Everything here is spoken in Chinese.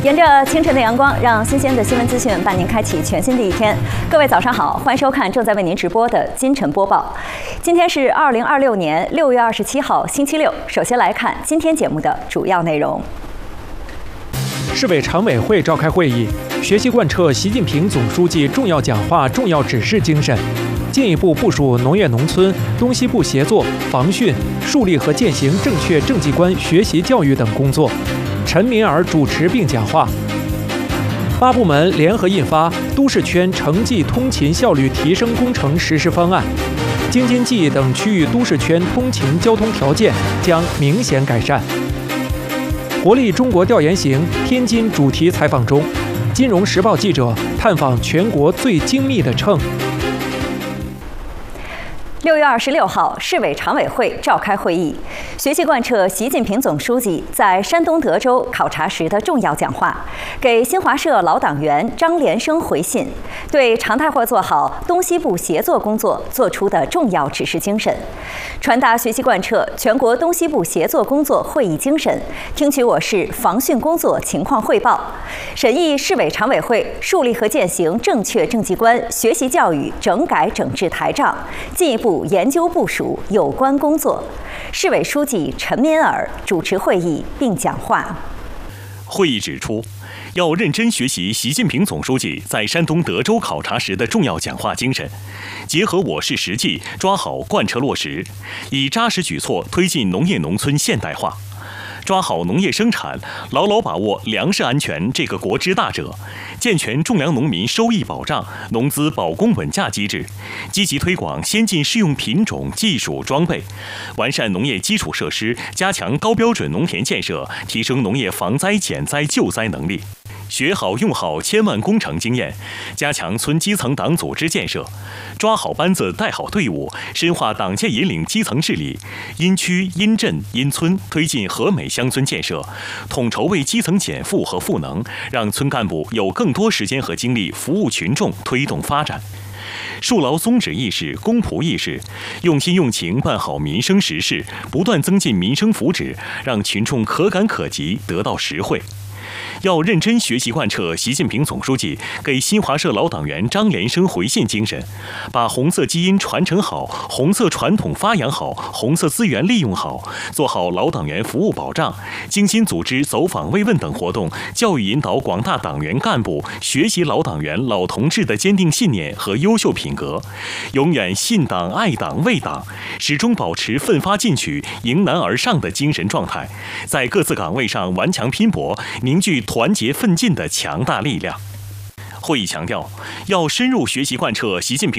沿着清晨的阳光，让新鲜的新闻资讯伴您开启全新的一天。各位早上好，欢迎收看正在为您直播的今晨播报。今天是2026年6月27号，星期六。首先来看今天节目的主要内容。 市委常委会召开会议，学习贯彻习近平总书记重要讲话、重要指示精神，进一步部署农业农村、东西部协作、防汛、树立和践行正确政绩观学习教育等工作。陈敏尔主持并讲话。8部门联合印发《都市圈城际通勤效率提升工程实施方案》，京津冀等区域都市圈通勤交通条件将明显改善。活力中国调研行天津主题采访中，金融时报记者探访全国最精密的秤。 6月26号，市委常委会召开会议，学习贯彻习近平总书记在山东德州考察时的重要讲话，给新华社老党员张连生回信，对常态化做好东西部协作工作作出的重要指示精神，传达学习贯彻全国东西部协作工作会议精神，听取我市防汛工作情况汇报，审议市委常委会树立和践行正确政绩观学习教育整改整治台账，进一步研究部署有关工作。市委书记陈敏尔主持会议并讲话。 会议指出，要认真学习习近平总书记在山东德州考察时的重要讲话精神，结合我市实际，抓好贯彻落实，以扎实举措推进农业农村现代化。抓好农业生产，牢牢把握粮食安全这个国之大者，健全种粮农民收益保障、农资保供稳价机制，积极推广先进适用品种、技术、装备，完善农业基础设施，加强高标准农田建设，提升农业防灾减灾救灾能力。学好用好千万工程经验，加强村基层党组织建设，抓好班子带好队伍，深化党建引领基层治理，因区因镇因村推进和美乡村建设，统筹为基层减负和赋能，让村干部有更多时间和精力服务群众，推动发展。树牢宗旨意识、公仆意识，用心用情办好民生实事，不断增进民生福祉，让群众可感可及，得到实惠。要认真学习贯彻习近平总书记给新华社老党员张连生回信精神，把红色基因传承好，红色传统发扬好，红色资源利用好，做好老党员服务保障，精心组织走访慰问等活动，教育引导广大党员干部学习老党员老同志的坚定信念和优秀品格，永远信党爱党为党，始终保持奋发进取、迎难而上的精神状态，在各自岗位上顽强拼搏，凝聚团结奋进的强大力量。会议强调，要深入学习贯彻习近平